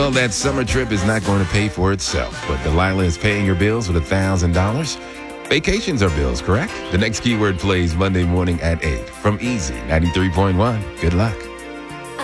Well, that summer trip is not going to pay for itself, but Delilah is paying your bills with $1,000. Vacations are bills, correct? The next keyword plays Monday morning at 8 from Easy 93.1. Good luck.